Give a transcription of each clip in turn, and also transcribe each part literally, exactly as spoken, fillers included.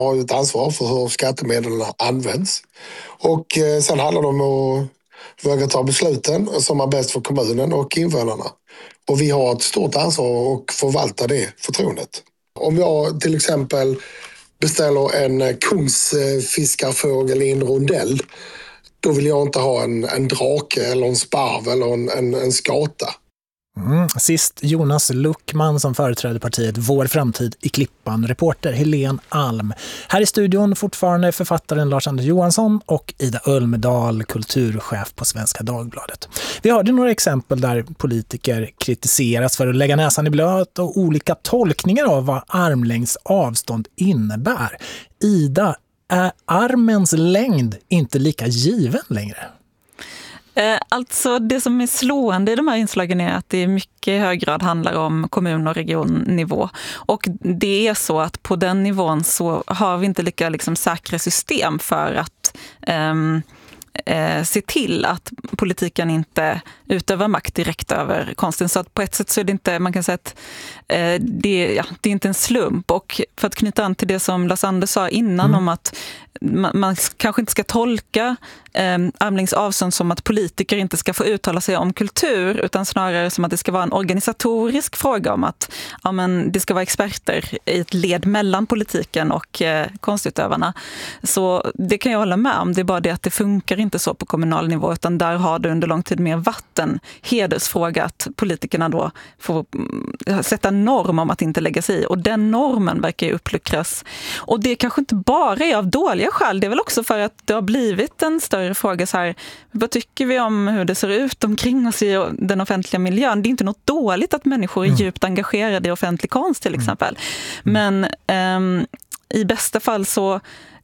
har ju ett ansvar för hur skattemedel används. Och eh, sen handlar det om att våga ta besluten som är bäst för kommunen och invånarna. Och vi har ett stort ansvar att förvalta det förtroendet. Om jag till exempel beställer en kungsfiskarfågel i en rondell, då vill jag inte ha en, en drake eller en sparv eller en, en, en skata. Mm. Sist Jonas Luckman som företräder partiet Vår framtid i Klippan, reporter Helene Alm. Här i studion fortfarande författaren Lars-Anders Johansson och Ida Ölmedal, kulturchef på Svenska Dagbladet. Vi hörde några exempel där politiker kritiseras för att lägga näsan i blöt och olika tolkningar av vad armlängds avstånd innebär. Ida, är armens längd inte lika given längre? Alltså det som är slående i de här inslagen är att det i mycket hög grad handlar om kommun- och regionnivå. Och det är så att på den nivån så har vi inte lika liksom säkra system för att um, eh, se till att politiken inte utövar makt direkt över konsten. Så att på ett sätt så är det inte, man kan säga att eh, det, ja, det är inte en slump. Och för att knyta an till det som Lars-Anders sa innan mm. om att man, man kanske inte ska tolka eh, armlängds avstånd som att politiker inte ska få uttala sig om kultur, utan snarare som att det ska vara en organisatorisk fråga om att ja, men det ska vara experter i ett led mellan politiken och eh, konstutövarna. Så det kan jag hålla med om. Det är bara det att det funkar inte så på kommunal nivå, utan där har det under lång tid mer vatten hedersfråga att politikerna då får sätta norm om att inte lägga sig i. Och den normen verkar ju uppluckras. Och det kanske inte bara är av dåliga skäl. Det är väl också för att det har blivit en större fråga så här, vad tycker vi om hur det ser ut omkring oss i den offentliga miljön? Det är inte något dåligt att människor är mm. djupt engagerade i offentlig konst till exempel. Mm. Men um, i bästa fall så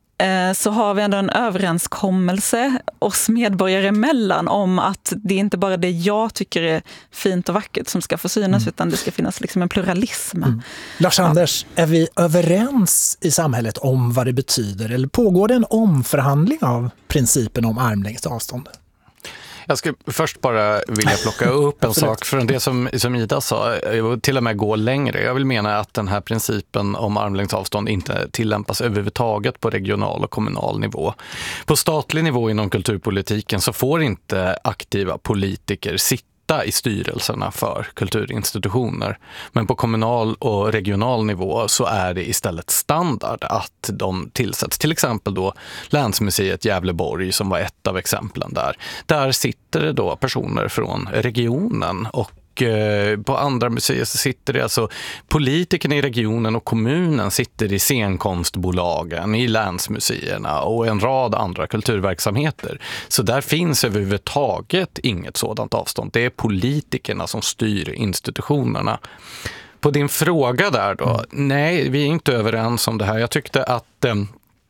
så har vi ändå en överenskommelse oss medborgare emellan om att det är inte bara det jag tycker är fint och vackert som ska få synas, mm. utan det ska finnas liksom en pluralism. Mm. Lars-Anders, ja. Är vi överens i samhället om vad det betyder, eller pågår det en omförhandling av principen om armlängds avstånd? Jag skulle först bara vilja plocka upp en sak från det som, som Ida sa, och till och med gå längre. Jag vill mena att den här principen om armlängds avstånd inte tillämpas överhuvudtaget på regional och kommunal nivå. På statlig nivå inom kulturpolitiken så får inte aktiva politiker sitta i styrelserna för kulturinstitutioner. Men på kommunal och regional nivå så är det istället standard att de tillsätts. Till exempel då Länsmuseet Gävleborg som var ett av exemplen där. Där sitter det då personer från regionen, och på andra museer så sitter det alltså politikerna i regionen och kommunen sitter i scenkonstbolagen, i länsmuseerna och en rad andra kulturverksamheter. Så där finns överhuvudtaget inget sådant avstånd. Det är politikerna som styr institutionerna. På din fråga där då, mm. nej, vi är inte överens om det här. Jag tyckte att eh,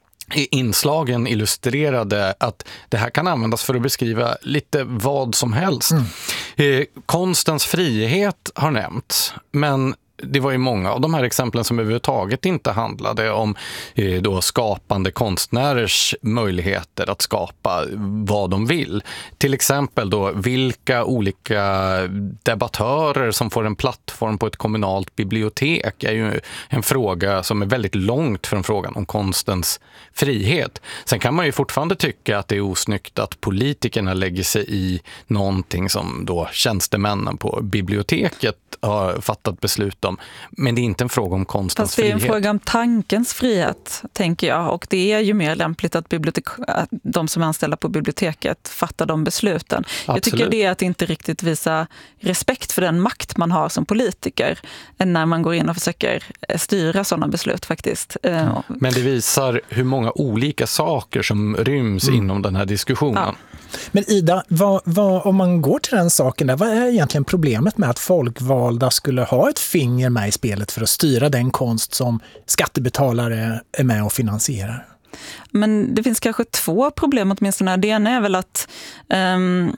inslagen illustrerade att det här kan användas för att beskriva lite vad som helst. Mm. Eh, konstens frihet har nämnts, men det var ju många av de här exemplen som överhuvudtaget inte handlade om eh, då skapande konstnärers möjligheter att skapa vad de vill. Till exempel då vilka olika debattörer som får en plattform på ett kommunalt bibliotek är ju en fråga som är väldigt långt från frågan om konstens frihet. Sen kan man ju fortfarande tycka att det är osnyggt att politikerna lägger sig i någonting som då tjänstemännen på biblioteket har fattat beslut om. Men det är inte en fråga om konstens frihet. Fast det är en fråga om tankens frihet, tänker jag. Och det är ju mer lämpligt att, bibliotek- att de som är anställda på biblioteket fattar de besluten. Absolut. Jag tycker det är att inte riktigt visa respekt för den makt man har som politiker när man går in och försöker styra sådana beslut faktiskt. Mm. Men det visar hur många olika saker som ryms mm. inom den här diskussionen. Ja. Men Ida, vad, vad, om man går till den saken där, vad är egentligen problemet med att folkvalda skulle ha ett finger med i spelet för att styra den konst som skattebetalare är med och finansierar? Men det finns kanske två problem åtminstone. Det ena är väl att um,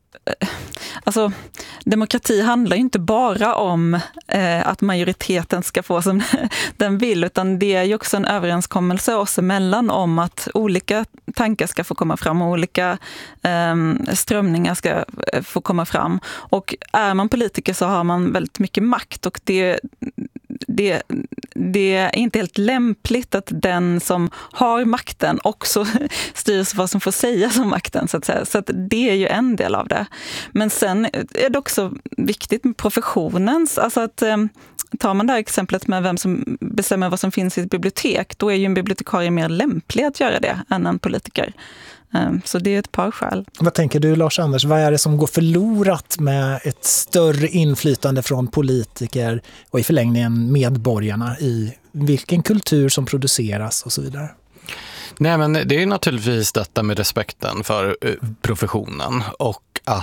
alltså, demokrati handlar ju inte bara om eh, att majoriteten ska få som den vill, utan det är ju också en överenskommelse oss emellan om att olika tankar ska få komma fram och olika eh, strömningar ska få komma fram. Och är man politiker så har man väldigt mycket makt, och det det, det är inte helt lämpligt att den som har makten också styrs vad som får sägas om makten, så att säga. Så att det är ju en del av det. Men sen är det också viktigt med professionens, alltså att tar man det här exemplet med vem som bestämmer vad som finns i ett bibliotek, då är ju en bibliotekarie mer lämplig att göra det än en politiker. Så det är ett par skäl. Vad tänker du, Lars-Anders? Vad är det som går förlorat med ett större inflytande från politiker och i förlängningen medborgarna i vilken kultur som produceras och så vidare? Nej, men det är naturligtvis detta med respekten för professionen och att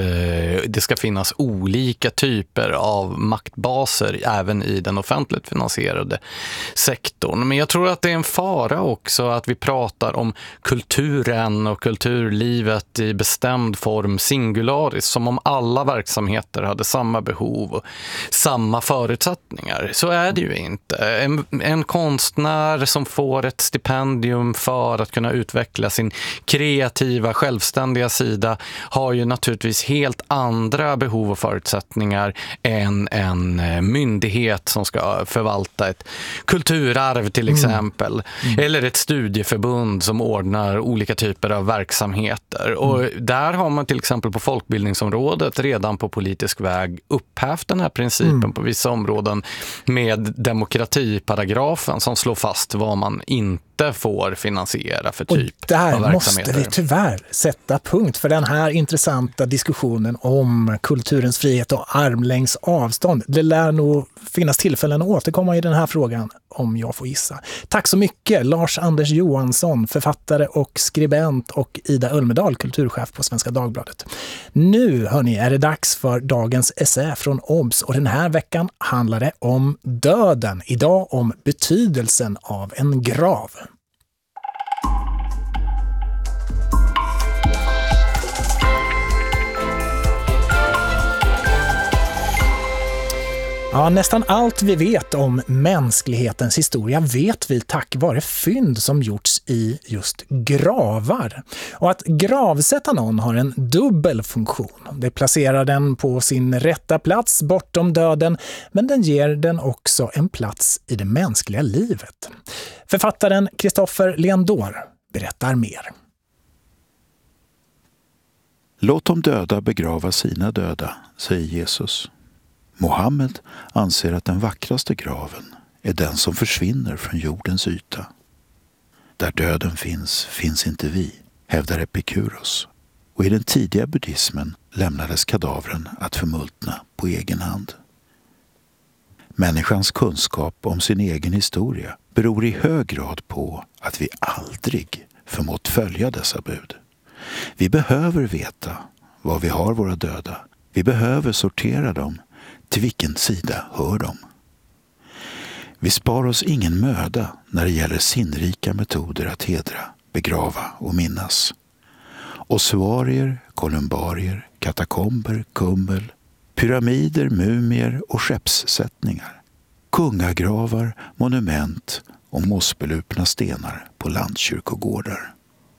det ska finnas olika typer av maktbaser även i den offentligt finansierade sektorn. Men jag tror att det är en fara också att vi pratar om kulturen och kulturlivet i bestämd form singularis, som om alla verksamheter hade samma behov och samma förutsättningar. Så är det ju inte. En, en konstnär som får ett stipendium för att kunna utveckla sin kreativa, självständiga sida har ju naturligtvis helt andra behov och förutsättningar än en myndighet som ska förvalta ett kulturarv till exempel. Mm. Mm. Eller ett studieförbund som ordnar olika typer av verksamheter. Mm. Och där har man till exempel på folkbildningsområdet redan på politisk väg upphävt den här principen mm. på vissa områden med demokratiparagrafen som slår fast vad man inte får finansiera för typ och där av verksamheter. Måste vi tyvärr sätta punkt för den här intressanta diskussionen om kulturens frihet och armlängds avstånd. Det lär nog finnas tillfällen att återkomma i den här frågan om jag får gissa. Tack så mycket Lars-Anders Johansson, författare och skribent, och Ida Ulmedal, kulturchef på Svenska Dagbladet. Nu hörni, är det dags för dagens essä från Obs, och den här veckan handlar det om döden. Idag om betydelsen av en grav. Ja, nästan allt vi vet om mänsklighetens historia vet vi tack vare fynd som gjorts i just gravar. Och att gravsätta någon har en dubbel funktion. Det placerar den på sin rätta plats bortom döden, men den ger den också en plats i det mänskliga livet. Författaren Christopher Leandor berättar mer. Låt de döda begrava sina döda, säger Jesus. Mohammed anser att den vackraste graven är den som försvinner från jordens yta. Där döden finns, finns inte vi, hävdar Epikuros. Och i den tidiga buddhismen lämnades kadavren att förmultna på egen hand. Människans kunskap om sin egen historia beror i hög grad på att vi aldrig förmått följa dessa bud. Vi behöver veta var vi har våra döda. Vi behöver sortera dem. Till vilken sida hör de? Vi spar oss ingen möda när det gäller sinnrika metoder att hedra, begrava och minnas. Ossuarier, kolumbarier, katakomber, kumbel, pyramider, mumier och skeppssättningar. Kungagravar, monument och mossbelupna stenar på landkyrkogårdar.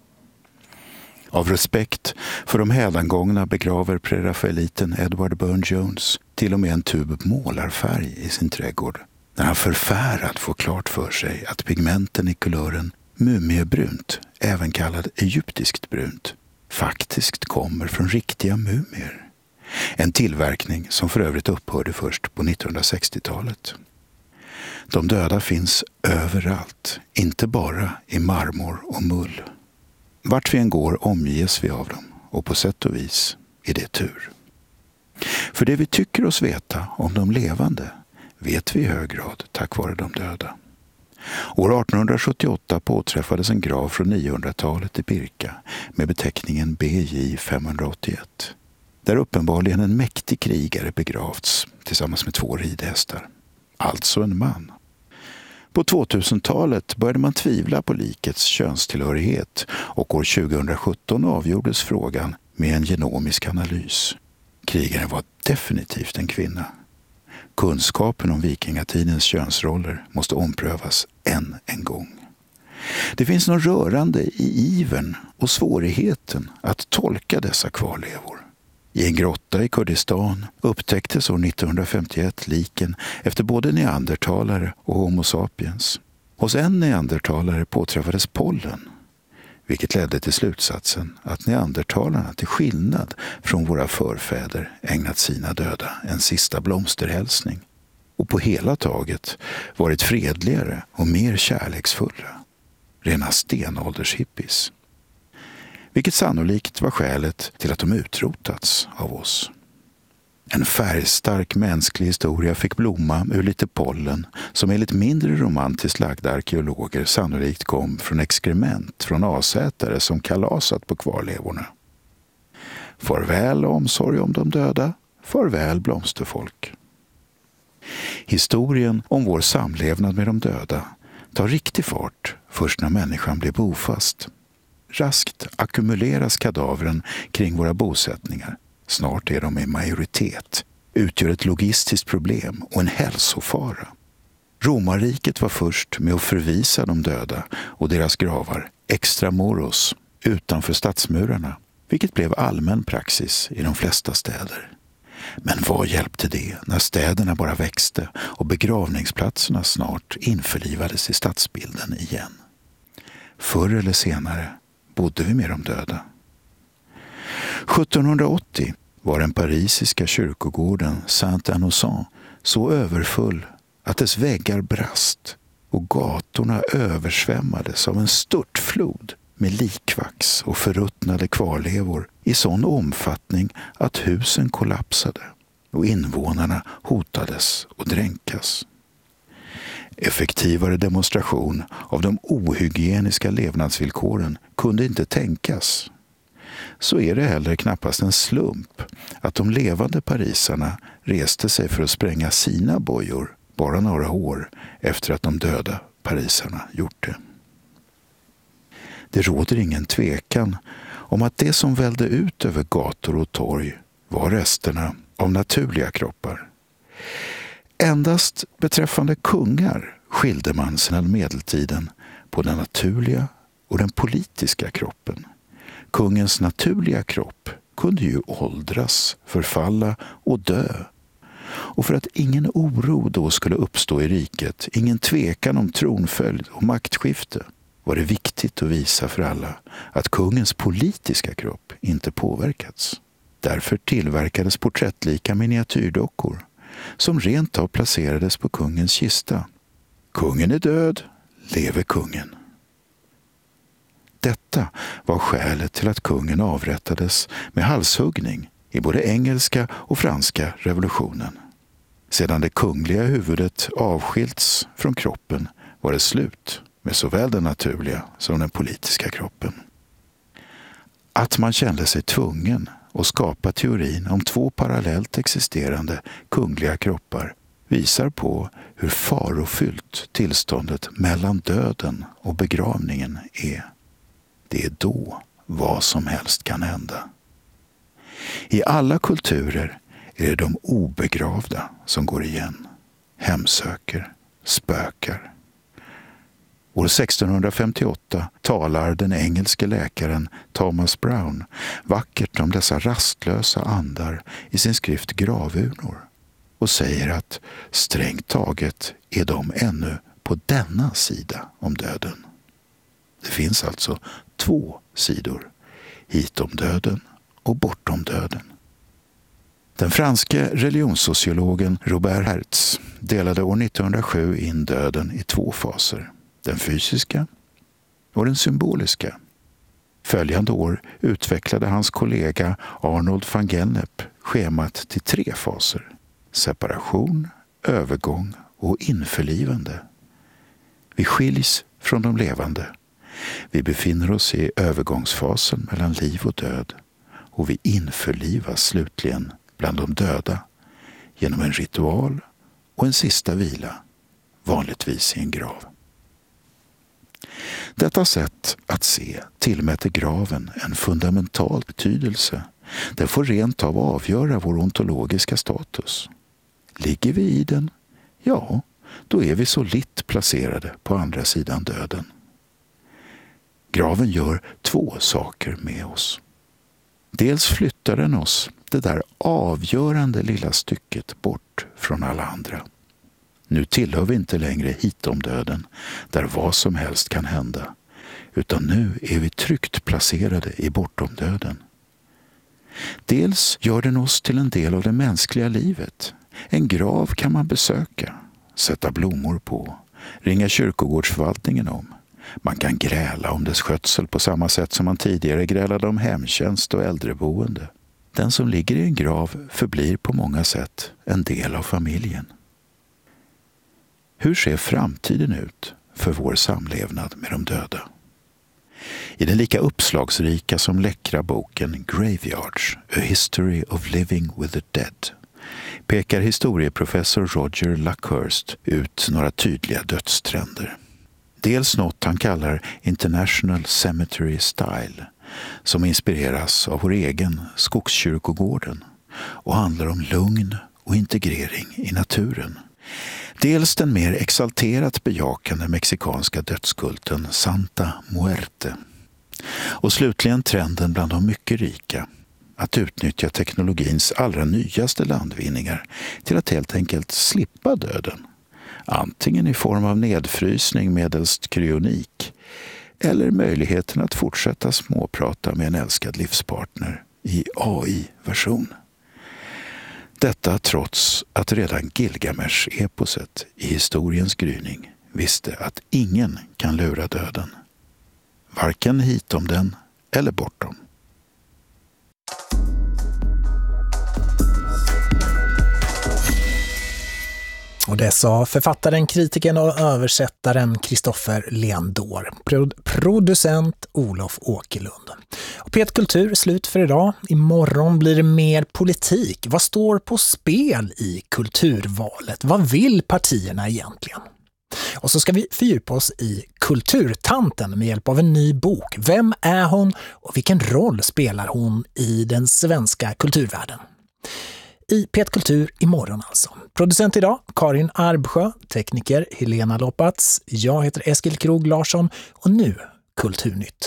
Av respekt för de hädangångna begraver prerafaeliten Edward Burne-Jones till och med en tub målarfärg i sin trädgård, när han förfärad får klart för sig att pigmenten i kulören mumiebrunt, även kallad egyptiskt brunt, faktiskt kommer från riktiga mumier. En tillverkning som för övrigt upphörde först på nittonhundrasextiotalet. De döda finns överallt, inte bara i marmor och mull. Vart vi än går omges vi av dem, och på sätt och vis är det tur. För det vi tycker oss veta om de levande vet vi i hög grad tack vare de döda. År artonhundrasjuttioåtta påträffades en grav från niohundratalet i Birka med beteckningen B J femhundraåttioett. Där uppenbarligen en mäktig krigare begravts tillsammans med två ridhästar. Alltså en man. På tvåtusentalet började man tvivla på likets könstillhörighet, och år tjugohundrasjutton avgjordes frågan med en genomisk analys. Krigaren var definitivt en kvinna. Kunskapen om vikingatidens könsroller måste omprövas än en gång. Det finns något rörande i ivern och svårigheten att tolka dessa kvarlevor. I en grotta i Kurdistan upptäcktes år nittonhundrafemtioett liken efter både neandertalare och homo sapiens. Hos en neandertalare påträffades pollen, vilket ledde till slutsatsen att neandertalarna till skillnad från våra förfäder ägnat sina döda en sista blomsterhälsning och på hela taget varit fredligare och mer kärleksfulla. Rena stenåldershippies. Vilket sannolikt var skälet till att de utrotats av oss. En färgstark mänsklig historia fick blomma ur lite pollen som enligt mindre romantiskt lagda arkeologer sannolikt kom från exkrement från asätare som kalasat på kvarlevorna. Farväl omsorg om de döda, farväl blomsterfolk. Historien om vår samlevnad med de döda tar riktig fart först när människan blir bofast. Raskt ackumuleras kadavren kring våra bosättningar. Snart är de i majoritet, utgör ett logistiskt problem och en hälsofara. Romarriket var först med att förvisa de döda och deras gravar extramuros utanför stadsmurarna, vilket blev allmän praxis i de flesta städer. Men vad hjälpte det när städerna bara växte och begravningsplatserna snart införlivades i stadsbilden igen? Förr eller senare bodde vi med de döda. sjuttonhundraåttio var den parisiska kyrkogården Saint-Innocent så överfull att dess väggar brast och gatorna översvämmades av en störtflod med likvax och förruttnade kvarlevor i sån omfattning att husen kollapsade och invånarna hotades att dränkas. Effektivare demonstration av de ohygieniska levnadsvillkoren kunde inte tänkas. Så är det heller knappast en slump att de levande parisarna reste sig för att spränga sina bojor bara några år efter att de döda parisarna gjort det. Det råder ingen tvekan om att det som välde ut över gator och torg var resterna av naturliga kroppar. Endast beträffande kungar skilde man sedan medeltiden på den naturliga och den politiska kroppen. Kungens naturliga kropp kunde ju åldras, förfalla och dö. Och för att ingen oro då skulle uppstå i riket, ingen tvekan om tronföljd och maktskifte, var det viktigt att visa för alla att kungens politiska kropp inte påverkats. Därför tillverkades porträttlika miniatyrdockor som rent av placerades på kungens kista. Kungen är död, lever kungen. Detta var skälet till att kungen avrättades med halshuggning i både engelska och franska revolutionen. Sedan det kungliga huvudet avskilts från kroppen var det slut med såväl den naturliga som den politiska kroppen. Att man kände sig tvungen att skapa teorin om två parallellt existerande kungliga kroppar visar på hur farofyllt tillståndet mellan döden och begravningen är. Det är då vad som helst kan hända. I alla kulturer är det de obegravda som går igen, hemsöker, spökar. År sextonhundrafemtioåtta talar den engelske läkaren Thomas Brown vackert om dessa rastlösa andar i sin skrift Gravurnor och säger att strängt taget är de ännu på denna sida om döden. Det finns alltså två sidor, hitom döden och bortom döden. Den franske religionssociologen Robert Hertz delade år nittonhundrasju in döden i två faser, den fysiska och den symboliska. Följande år utvecklade hans kollega Arnold van Gennep schemat till tre faser, separation, övergång och införlivande. Vi skiljs från de levande. Vi befinner oss i övergångsfasen mellan liv och död och vi införlivas slutligen bland de döda genom en ritual och en sista vila, vanligtvis i en grav. Detta sätt att se tillmäter graven en fundamental betydelse. Den får rent av avgöra vår ontologiska status. Ligger vi i den? Ja, då är vi så litt placerade på andra sidan döden. Graven gör två saker med oss. Dels flyttar den oss det där avgörande lilla stycket bort från alla andra. Nu tillhör vi inte längre hitomdöden, där vad som helst kan hända, utan nu är vi tryggt placerade i bortomdöden. Dels gör den oss till en del av det mänskliga livet. En grav kan man besöka, sätta blommor på, ringa kyrkogårdsförvaltningen om. Man kan gräla om dess skötsel på samma sätt som man tidigare grälade om hemtjänst och äldreboende. Den som ligger i en grav förblir på många sätt en del av familjen. Hur ser framtiden ut för vår samlevnad med de döda? I den lika uppslagsrika som läckra boken Graveyards, A History of Living with the Dead, pekar historieprofessor Roger Luckhurst ut några tydliga dödstrender. Dels något han kallar International Cemetery Style, som inspireras av vår egen Skogskyrkogården och handlar om lugn och integrering i naturen. Dels den mer exalterat bejakande mexikanska dödskulten Santa Muerte. Och slutligen trenden bland de mycket rika att utnyttja teknologins allra nyaste landvinningar till att helt enkelt slippa döden. Antingen i form av nedfrysning medelst kryonik eller möjligheten att fortsätta småprata med en älskad livspartner i A I-version. Detta trots att redan Gilgamesh-eposet i historiens gryning visste att ingen kan lura döden. Varken hitom den eller bortom. Och det sa författaren, kritikern och översättaren Kristoffer Leandor. Pro- producent Olof Åkerlund. Och P ett Kultur slut för idag. Imorgon blir det mer politik. Vad står på spel i kulturvalet? Vad vill partierna egentligen? Och så ska vi fördjupa oss i Kulturtanten med hjälp av en ny bok. Vem är hon och vilken roll spelar hon i den svenska kulturvärlden? I P ett Kultur imorgon alltså. Producent idag Karin Arbsjö, tekniker Helena Loppats. Jag heter Eskil Krog Larsson och nu Kulturnytt.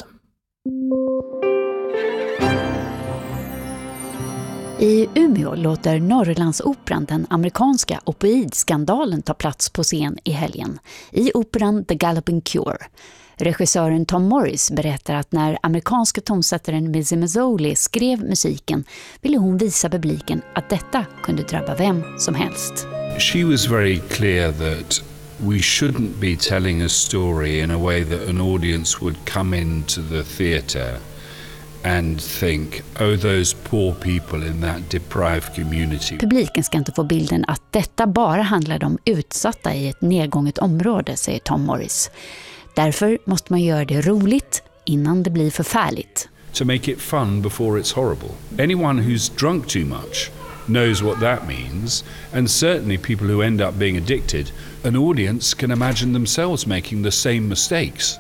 I Umeå låter Norrlandsoperan den amerikanska opioidskandalen ta plats på scen i helgen i operan The Galloping Cure. Regissören Tom Morris berättar att när amerikanska tonsättaren Missy Mazzoli skrev musiken ville hon visa publiken att detta kunde drabba vem som helst. She was very clear that we shouldn't be telling a story in a way that an audience would come into the theatre and think, oh, those poor people in that deprived community. Publiken ska inte få bilden att detta bara handlar om utsatta i ett nedgånget område, säger Tom Morris. Därför måste man göra det roligt innan det blir förfärligt. To make it fun before it's horrible. Anyone who's drunk too much knows what that means, and certainly people who end up being addicted, an audience can imagine themselves making the same mistakes.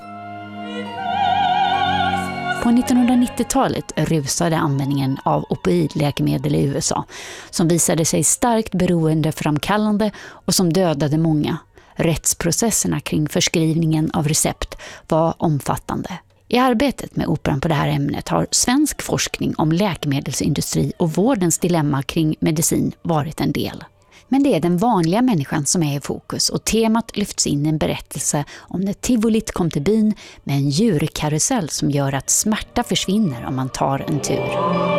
På nittonhundranittiotalet rusade användningen av opioidläkemedel i U S A, som visade sig starkt beroendeframkallande och som dödade många. Rättsprocesserna kring förskrivningen av recept var omfattande. I arbetet med operan på det här ämnet har svensk forskning om läkemedelsindustri och vårdens dilemma kring medicin varit en del. Men det är den vanliga människan som är i fokus och temat lyfts in i en berättelse om när tivolit kom till byn med en djurkarusell som gör att smärta försvinner om man tar en tur.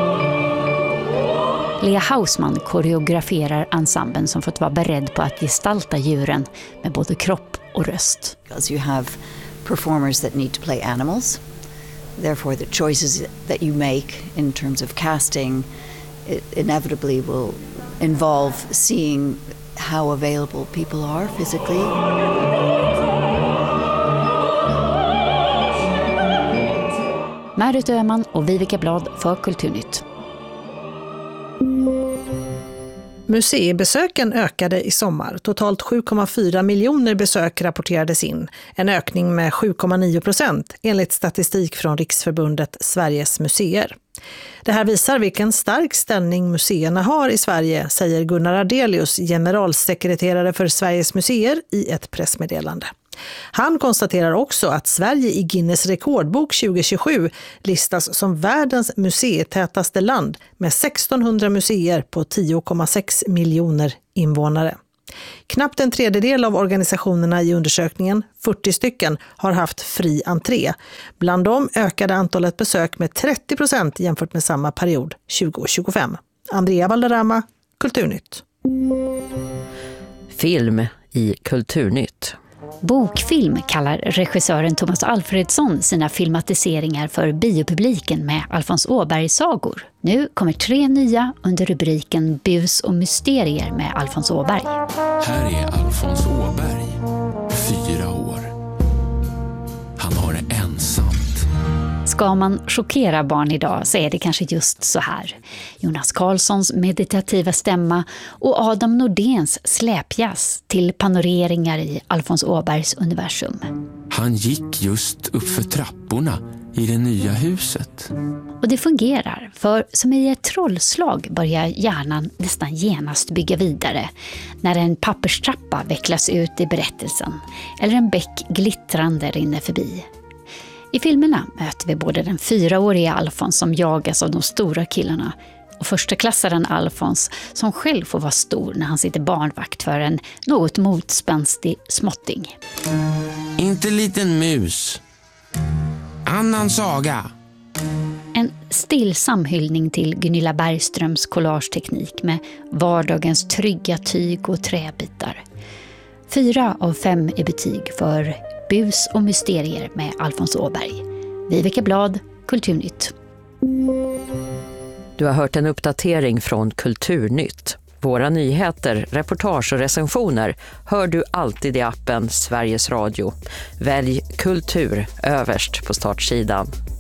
Lea Hausman koreograferar ensemblen som fått vara beredd på att gestalta djuren med både kropp och röst. Because you have performers that need to play animals. Therefore the choices that you make in terms of casting it inevitably will involve seeing how available people are physically. Märit Öhman och Vivica Blad för Kulturnytt. Museibesöken ökade i sommar. Totalt sju komma fyra miljoner besök rapporterades in. En ökning med sju komma nio procent enligt statistik från Riksförbundet Sveriges museer. Det här visar vilken stark ställning museerna har i Sverige, säger Gunnar Ardelius, generalsekreterare för Sveriges museer, i ett pressmeddelande. Han konstaterar också att Sverige i Guinness rekordbok tjugo tjugosju listas som världens museitätaste land med sextonhundra museer på tio komma sex miljoner invånare. Knappt en tredjedel av organisationerna i undersökningen, fyrtio stycken, har haft fri entré. Bland dem ökade antalet besök med trettio procent jämfört med samma period tjugo tjugofem. Andrea Valderrama, Kulturnytt. Film i Kulturnytt. Bokfilm kallar regissören Thomas Alfredsson sina filmatiseringar för biopubliken med Alfons Åbergs sagor. Nu kommer tre nya under rubriken Bus och mysterier med Alfons Åberg. Här är Alfons Åberg, fyra år. Han har det ensamt. Ska man chockera barn idag så är det kanske just så här. Jonas Karlssons meditativa stämma och Adam Nordéns släpjazz till panoreringar i Alfons Åbergs universum. Han gick just upp för trapporna i det nya huset. Och det fungerar, för som i ett trollslag börjar hjärnan nästan genast bygga vidare när en papperstrappa vecklas ut i berättelsen eller en bäck glittrande rinner förbi. I filmerna möter vi både den fyraåriga Alfons som jagas av de stora killarna och första klassaren Alfons som själv får vara stor när han sitter barnvakt för en något motspänstig småtting. Inte liten mus. Annan saga. En stillsam hyllning till Gunilla Bergströms collageteknik med vardagens trygga tyg och träbitar. Fyra av fem är betyg för Bus och mysterier med Alfons Åberg. Viveka Blad, Kulturnytt. Du har hört en uppdatering från Kulturnytt. Våra nyheter, reportage och recensioner hör du alltid i appen Sveriges Radio. Välj kultur överst på startsidan.